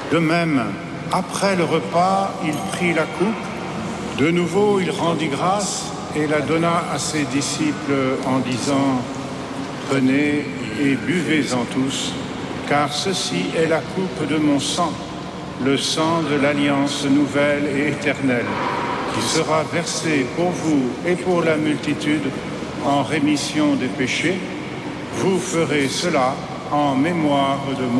De même, après le repas, il prit la coupe. De nouveau, il rendit grâce et la donna à ses disciples en disant « Prenez et buvez-en tous, car ceci est la coupe de mon sang, le sang de l'alliance nouvelle et éternelle, qui sera versé pour vous et pour la multitude en rémission des péchés. Vous ferez cela en mémoire de moi. »